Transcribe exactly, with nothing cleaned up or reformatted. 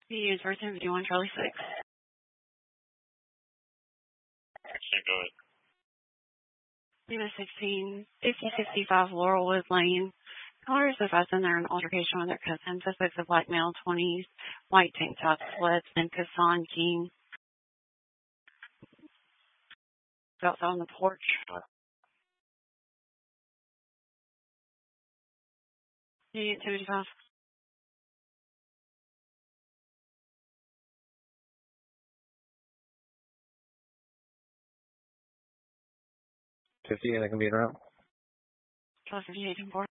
The use person fifty-one Charlie six. Actually, go ahead. Unit sixteen, fifty sixty-five Laurelwood Lane. Callers advised in there an altercation with their cousin. Suspects of black male, twenties, white tank top, sweats, and Kassan jeans. Outside on the porch. Unit seventy-five. fifty, and I can be around. Charlie fifty-eight and four.